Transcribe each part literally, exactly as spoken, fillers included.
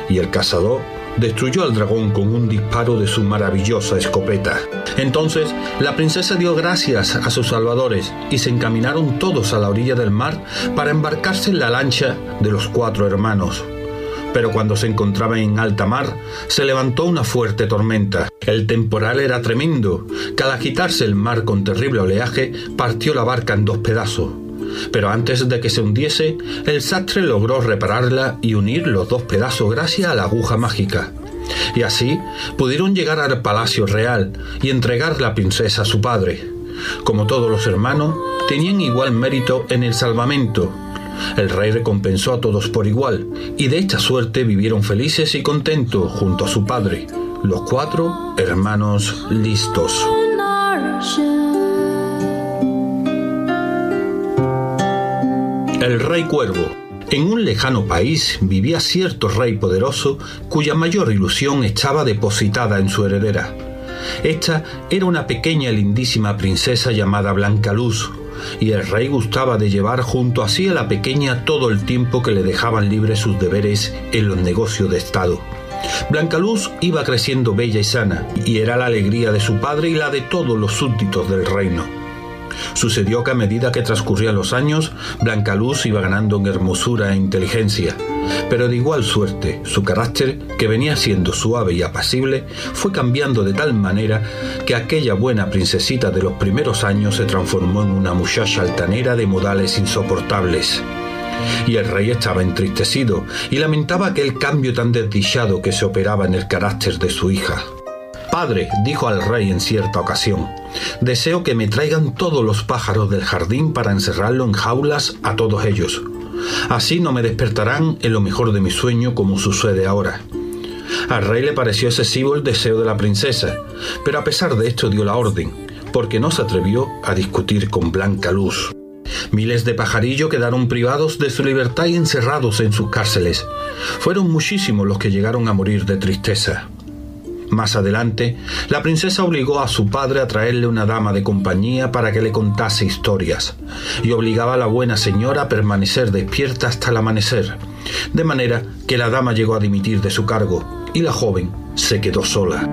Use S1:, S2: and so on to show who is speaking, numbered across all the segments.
S1: y el cazador destruyó al dragón con un disparo de su maravillosa escopeta. Entonces la princesa dio gracias a sus salvadores y se encaminaron todos a la orilla del mar para embarcarse en la lancha de los cuatro hermanos. Pero cuando se encontraban en alta mar, se levantó una fuerte tormenta. El temporal era tremendo, que al agitarse el mar con terrible oleaje, partió la barca en dos pedazos. Pero antes de que se hundiese, el sastre logró repararla y unir los dos pedazos gracias a la aguja mágica. Y así pudieron llegar al palacio real y entregar la princesa a su padre. Como todos los hermanos, tenían igual mérito en el salvamento. El rey recompensó a todos por igual, y de esta suerte vivieron felices y contentos junto a su padre, los cuatro hermanos listos. El rey cuervo. En un lejano país vivía cierto rey poderoso cuya mayor ilusión estaba depositada en su heredera. Esta era una pequeña y lindísima princesa llamada Blancaluz, y el rey gustaba de llevar junto a sí a la pequeña todo el tiempo que le dejaban libres sus deberes en los negocios de estado. Blancaluz iba creciendo bella y sana, y era la alegría de su padre y la de todos los súbditos del reino. Sucedió que a medida que transcurrían los años, Blancaluz iba ganando en hermosura e inteligencia, pero de igual suerte, su carácter, que venía siendo suave y apacible, fue cambiando de tal manera que aquella buena princesita de los primeros años se transformó en una muchacha altanera de modales insoportables. Y el rey estaba entristecido y lamentaba aquel cambio tan desdichado que se operaba en el carácter de su hija. «Padre», dijo al rey en cierta ocasión, «deseo que me traigan todos los pájaros del jardín para encerrarlo en jaulas a todos ellos. Así no me despertarán en lo mejor de mi sueño como sucede ahora». Al rey le pareció excesivo el deseo de la princesa, pero a pesar de esto dio la orden, porque no se atrevió a discutir con Blancaluz. Miles de pajarillos quedaron privados de su libertad y encerrados en sus cárceles. Fueron muchísimos los que llegaron a morir de tristeza. Más adelante, la princesa obligó a su padre a traerle una dama de compañía para que le contase historias, y obligaba a la buena señora a permanecer despierta hasta el amanecer, de manera que la dama llegó a dimitir de su cargo, y la joven se quedó sola.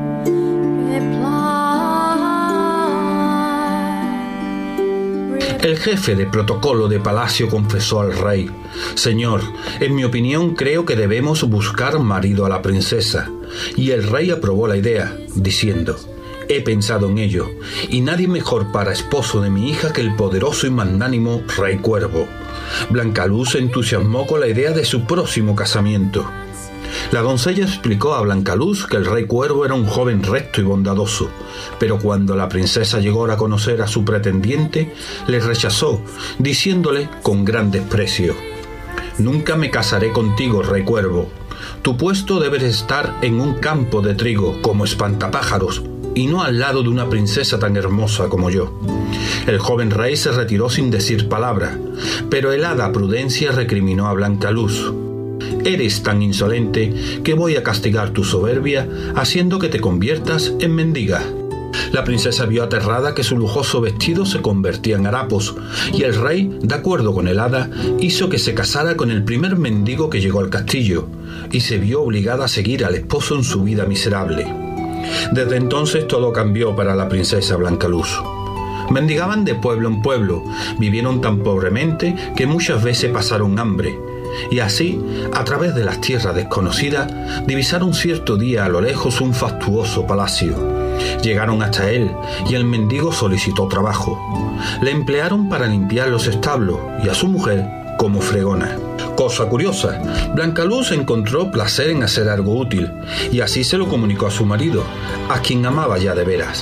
S1: El jefe de protocolo de palacio confesó al rey: «Señor, en mi opinión creo que debemos buscar marido a la princesa». Y el rey aprobó la idea, diciendo: «He pensado en ello, y nadie mejor para esposo de mi hija que el poderoso y magnánimo Rey Cuervo». Blancaluz se entusiasmó con la idea de su próximo casamiento. La doncella explicó a Blancaluz que el Rey Cuervo era un joven recto y bondadoso, pero cuando la princesa llegó a conocer a su pretendiente, le rechazó, diciéndole con gran desprecio: «Nunca me casaré contigo, Rey Cuervo. Tu puesto debe estar en un campo de trigo como espantapájaros, y no al lado de una princesa tan hermosa como yo». El joven rey se retiró sin decir palabra, pero el hada Prudencia recriminó a Blancaluz: «Eres tan insolente que voy a castigar tu soberbia haciendo que te conviertas en mendiga». La princesa vio aterrada que su lujoso vestido se convertía en harapos, y el rey, de acuerdo con el hada, hizo que se casara con el primer mendigo que llegó al castillo, y se vio obligada a seguir al esposo en su vida miserable. Desde entonces todo cambió para la princesa Blancaluz. Mendigaban de pueblo en pueblo, vivieron tan pobremente que muchas veces pasaron hambre, y así, a través de las tierras desconocidas, divisaron cierto día a lo lejos un fastuoso palacio. Llegaron hasta él, y el mendigo solicitó trabajo. Le emplearon para limpiar los establos, y a su mujer como fregona. Cosa curiosa, Blancaluz encontró placer en hacer algo útil, y así se lo comunicó a su marido, a quien amaba ya de veras.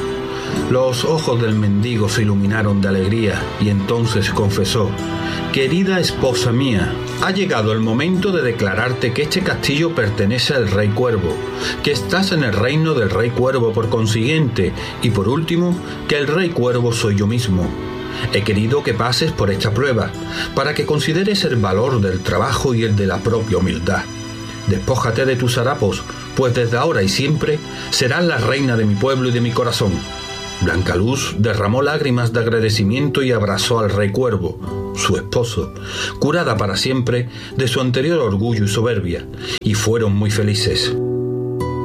S1: Los ojos del mendigo se iluminaron de alegría, y entonces confesó: «Querida esposa mía, ha llegado el momento de declararte que este castillo pertenece al Rey Cuervo, que estás en el reino del Rey Cuervo por consiguiente, y por último, que el Rey Cuervo soy yo mismo. He querido que pases por esta prueba, para que consideres el valor del trabajo y el de la propia humildad. Despójate de tus harapos, pues desde ahora y siempre serás la reina de mi pueblo y de mi corazón». Blancaluz derramó lágrimas de agradecimiento y abrazó al rey Cuervo, su esposo, curada para siempre de su anterior orgullo y soberbia, y fueron muy felices.